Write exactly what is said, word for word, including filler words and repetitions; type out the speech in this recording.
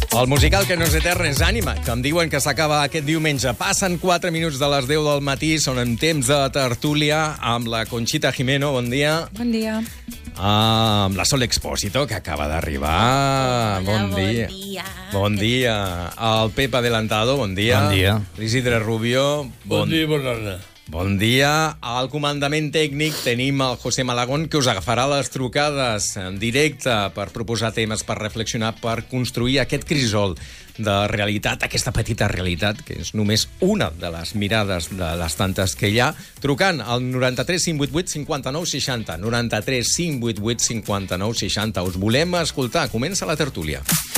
El musical que no és etern és Ànima, que em diuen que s'acaba aquest diumenge. Passen quatre minuts de les deu del matí, són en temps de tertúlia amb la Conxita Gimeno, bon dia. Bon dia. Amb la Sol Expósito, que acaba d'arribar. Bon dia. Bon dia. Bon dia. El Pep Adelantado, bon dia. Bon dia. L'Isidre Rubio. Bon, bon dia i bona hora. Bon dia. Al comandament tècnic tenim el José Malagón, que us agafarà les trucades en directe per proposar temes, per reflexionar, per construir aquest crisol de realitat, aquesta petita realitat, que és només una de les mirades de les tantes que hi ha, trucant al noranta-tres cinc vuit vuit cinquanta-nou seixanta, noranta-tres cinc vuit vuit cinquanta-nou seixanta. Us volem escoltar. Comença la tertúlia.